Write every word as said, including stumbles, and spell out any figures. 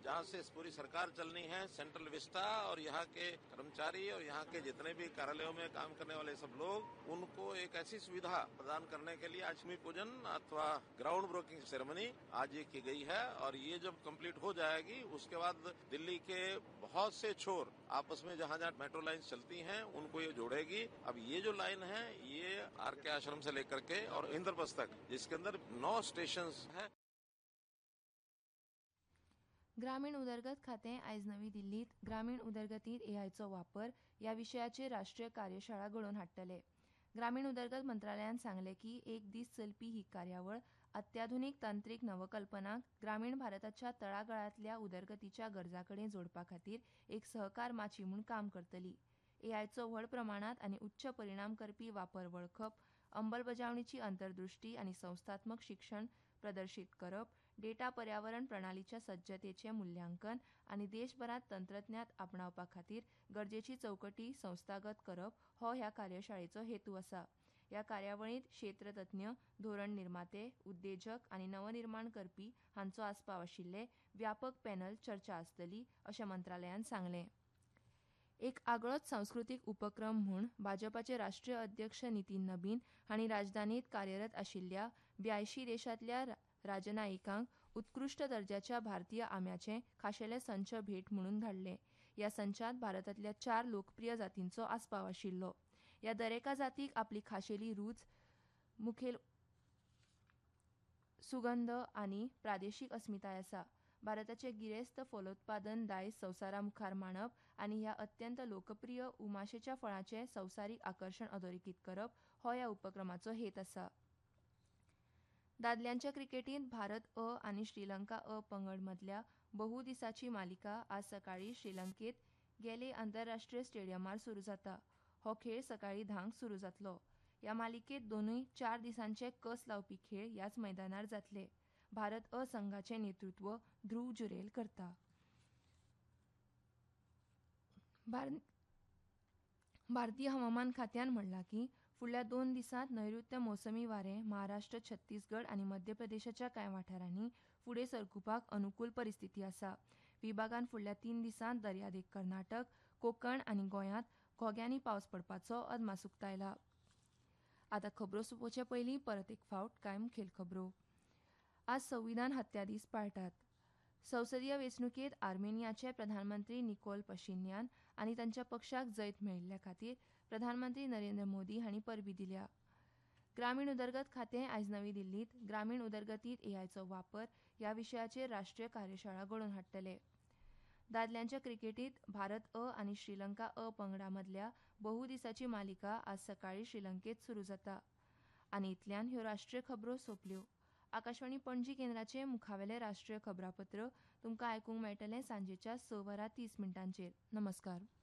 जहाँ से पूरी सरकार चलनी है, सेंट्रल विस्टा और यहाँ के कर्मचारी और यहाँ के जितने भी कार्यालयों में काम करने वाले सब लोग, उनको एक ऐसी सुविधा प्रदान करने के लिए आज भूमि पूजन अथवा ग्राउंड ब्रेकिंग सेरेमनी आज ये की गई है। और ये जब कंप्लीट हो जाएगी उसके बाद दिल्ली के बहुत से छोर आपस में जहाँ जहाँ मेट्रो लाइन चलती हैं उनको ये जोड़ेगी। अब ये जो लाइन है ये आर के आश्रम से लेकर के और इंद्रप्रस्थ तक, जिसके अंदर नौ स्टेशन हैं। ग्रामीण उदरगत खातें आयज नवी दिल्लीत ग्रामीण उदरगतीत एआयचो वापर ह्या विशयाचेर राष्ट्रीय कार्यशाळा घडोवन हाडटले। ग्रामीण उदरगत मंत्रालयान सांगले की एक दीस चलपी ही कार्यावळ अत्याधुनीक तांत्रीक नवकल्पनांक ग्रामीण भारताच्या तळागाळांतल्या उदरगतीच्या गरजां कडेन जोडपा खातीर एक सहकार माची म्हूण काम करतली। एआयचो व्हड प्रमाणांत आनी उच्च परिणाम करपी वापर वळखप, अंमलबजावणीची अंतर्दृष्टी आनी संस्थात्मक शिक्षण प्रदर्शीत करप, डेटा पर्यावरण प्रणालीच्या सज्जतेचें मुल्यांकन आनी देशभरांत तंत्रज्ञान आपणावपा खातीर गरजेची चौकटी संस्थागत करप हो ह्या कार्यशाळेचो हेतू आसा। ह्या कार्यावळींत क्षेत्रतज्ञ, धोरण निर्माते, उद्देजक आनी नवनिर्माण करपी हांचो आस्पाव आशिल्ले व्यापक पॅनल चर्चा आसतली, अशें मंत्रालयान सांगलें। एक आगळोच सांस्कृतीक उपक्रम म्हूण भाजपाचे राष्ट्रीय अध्यक्ष नितीन नबीन हांणी राजधानीत कार्यरत आशिल्ल्या ब्यायशीं देशांतल्या राजनयिकांक उत्कृश्ट दर्जाच्या भारतीय आंब्याचें खाशेले संच भेट म्हणून धाडले। ह्या संचांत भारतांतल्या चार लोकप्रिय जातींचो आस्पाव आशिल्लो। ह्या दरेका जातीक आपली खाशेली रूच, मुखेल सुगंध आनी प्रादेशीक अस्मिताय आसा। भारताचे गिरेस्त फलोत्पादन दायज संवसारा मुखार मांडप आनी ह्या अत्यंत लोकप्रिय उमाशेच्या फळांचें संवसारीक आकर्शण अधोरेखीत करप हो ह्या उपक्रमाचो हेत आसा। दादल्यांच्या क्रिकेटींत भारत अ आनी श्रीलंका अ पंगड मदल्या बहु दिसाची मालिका आज सकाळीं श्रीलंकेत गेले आंतरराष्ट्रीय स्टेडियमार सुरू जाता। हो खेळ सकाळीं धांक सुरू जातलो। ह्या मालिकेत दोनूय चार दिसांचे कस लावपी खेळ ह्याच मैदानार जातले। भारत अ संघाचें नेतृत्व ध्रुव जुरेल करता। भारतीय हवामान खात्यान म्हणलां की फुडल्या दोन दिसांत नैऋत्य मोसमी वारें महाराष्ट्र, छत्तीसगड आनी मध्य प्रदेशाच्या कांय वाठारांनी फुडें सरकुपाक अनुकूल परिस्थिती आसा। विभागान फुडल्या तीन दिसांत दर्यादेग कर्नाटक, कोंकण आनी गोंयांत घोग्यांनी पावस पडपाचो अदमास उक्तायला। आतां खबरो सोंपोवचे पयलीं परत एक फावट कांय मुखेल खबरो। आज संविधान हत्या दीस पाळटात। संसदीय वेंचणुकेंत आर्मेनियाचे प्रधानमंत्री निकोल पशिन्यान आनी तांच्या पक्षाक जैत मेळिल्ल्या खातीर प्रधानमंत्री नरेंद्र मोदी हांणी परबी दिल्या। ग्रामीण उदरगत खातें आयज नवी दिल्लीत ग्रामीण उदरगतीत एआयचो वापर ह्या विशयाचेर राष्ट्रीय कार्यशाळा घडोवन हाडटले। दादल्यांच्या क्रिकेटींत भारत अ आनी श्रीलंका अ पंगडा मदल्या बहु दिसाची मालिका आज सकाळीं श्रीलंकेत सुरू जाता। आनी इतल्यान ह्यो राष्ट्रीय खबरो सोंपल्यो। आकाशवाणी पणजी केंद्राचें मुखावेलें राष्ट्रीय खबरापत्र तुमकां आयकूंक मेळटलें सांजेच्या स वरां तीस मिनटांचेर। नमस्कार।